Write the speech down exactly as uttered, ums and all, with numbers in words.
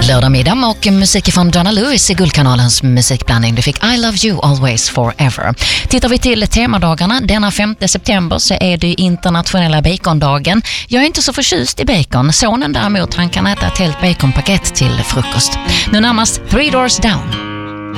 Lördag middag och musik från Donna Lewis i Guldkanalens musikblandning. Du fick I Love You Always Forever. Tittar vi till temadagarna, denna femte september så är det internationella bacondagen. Jag är inte så förtjust i bacon. Sonen däremot, han kan äta ett helt baconpaket till frukost. Nu närmast Three Doors Down.